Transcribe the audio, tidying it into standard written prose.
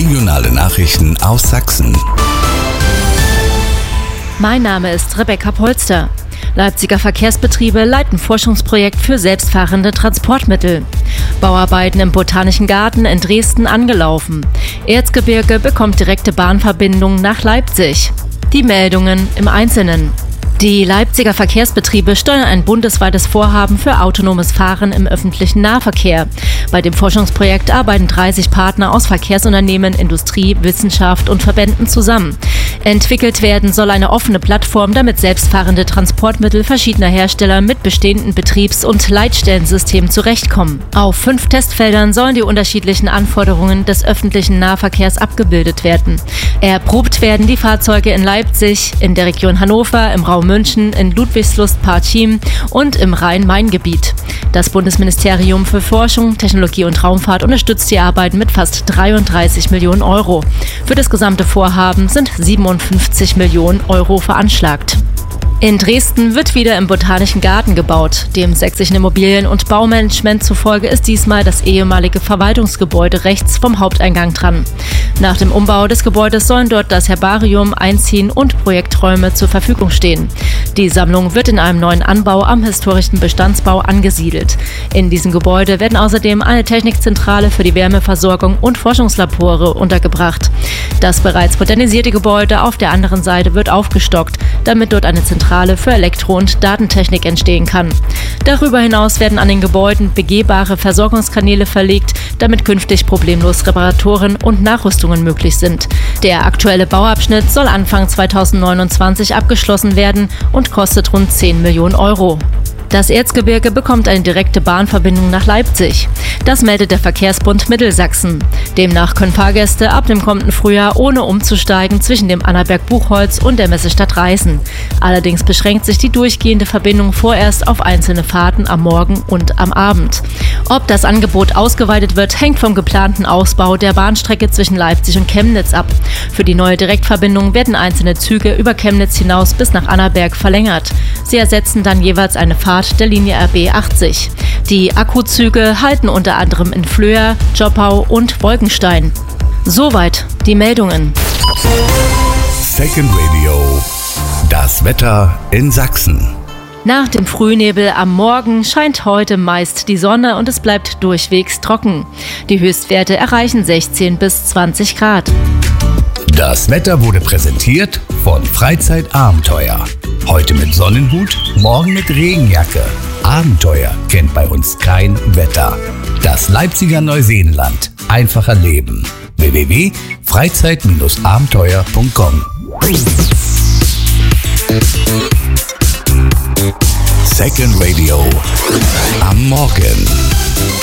Regionale Nachrichten aus Sachsen. Mein Name ist Rebecca Polster. Leipziger Verkehrsbetriebe leiten Forschungsprojekt für selbstfahrende Transportmittel. Bauarbeiten im Botanischen Garten in Dresden angelaufen. Erzgebirge bekommt direkte Bahnverbindungen nach Leipzig. Die Meldungen im Einzelnen. Die Leipziger Verkehrsbetriebe steuern ein bundesweites Vorhaben für autonomes Fahren im öffentlichen Nahverkehr. Bei dem Forschungsprojekt arbeiten 30 Partner aus Verkehrsunternehmen, Industrie, Wissenschaft und Verbänden zusammen. Entwickelt werden soll eine offene Plattform, damit selbstfahrende Transportmittel verschiedener Hersteller mit bestehenden Betriebs- und Leitstellensystemen zurechtkommen. Auf 5 Testfeldern sollen die unterschiedlichen Anforderungen des öffentlichen Nahverkehrs abgebildet werden. Erprobt werden die Fahrzeuge in Leipzig, in der Region Hannover, im Raum München, in Ludwigslust-Parchim und im Rhein-Main-Gebiet. Das Bundesministerium für Forschung, Technologie und Raumfahrt unterstützt die Arbeiten mit fast 33 Millionen Euro. Für das gesamte Vorhaben sind 57 Millionen Euro veranschlagt. In Dresden wird wieder im Botanischen Garten gebaut. Dem sächsischen Immobilien- und Baumanagement zufolge ist diesmal das ehemalige Verwaltungsgebäude rechts vom Haupteingang dran. Nach dem Umbau des Gebäudes sollen dort das Herbarium einziehen und Projekträume zur Verfügung stehen. Die Sammlung wird in einem neuen Anbau am historischen Bestandsbau angesiedelt. In diesem Gebäude werden außerdem eine Technikzentrale für die Wärmeversorgung und Forschungslabore untergebracht. Das bereits modernisierte Gebäude auf der anderen Seite wird aufgestockt, damit dort eine Zentrale für Elektro- und Datentechnik entstehen kann. Darüber hinaus werden an den Gebäuden begehbare Versorgungskanäle verlegt, damit künftig problemlos Reparaturen und Nachrüstungen möglich sind. Der aktuelle Bauabschnitt soll Anfang 2029 abgeschlossen werden und kostet rund 10 Millionen Euro. Das Erzgebirge bekommt eine direkte Bahnverbindung nach Leipzig. Das meldet der Verkehrsbund Mittelsachsen. Demnach können Fahrgäste ab dem kommenden Frühjahr ohne umzusteigen zwischen dem Annaberg-Buchholz und der Messestadt reisen. Allerdings beschränkt sich die durchgehende Verbindung vorerst auf einzelne Fahrten am Morgen und am Abend. Ob das Angebot ausgeweitet wird, hängt vom geplanten Ausbau der Bahnstrecke zwischen Leipzig und Chemnitz ab. Für die neue Direktverbindung werden einzelne Züge über Chemnitz hinaus bis nach Annaberg verlängert. Sie ersetzen dann jeweils eine Fahrt der Linie RB 80. Die Akkuzüge halten unter anderem in Flöhr, Joppau und Wolkenstein. Soweit die Meldungen. Second Radio. Das Wetter in Sachsen. Nach dem Frühnebel am Morgen scheint heute meist die Sonne und es bleibt durchwegs trocken. Die Höchstwerte erreichen 16 bis 20 Grad. Das Wetter wurde präsentiert von Freizeitabenteuer. Heute mit Sonnenhut, morgen mit Regenjacke. Abenteuer kennt bei uns kein Wetter. Das Leipziger Neuseenland. Einfacher Leben. www.freizeit-abenteuer.com. Second Radio. Am Morgen.